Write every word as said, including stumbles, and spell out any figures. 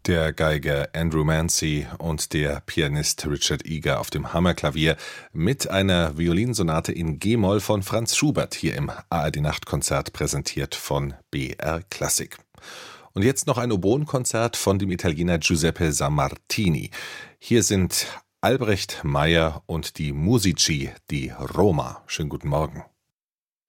Der Geiger Andrew Mancy und der Pianist Richard Eager auf dem Hammerklavier mit einer Violinsonate in G-Moll von Franz Schubert hier im A R D-Nachtkonzert, präsentiert von B R Klassik. Und jetzt noch ein Oboenkonzert von dem Italiener Giuseppe Sammartini. Hier sind Albrecht Meyer und die Musici di Roma. Schönen guten Morgen.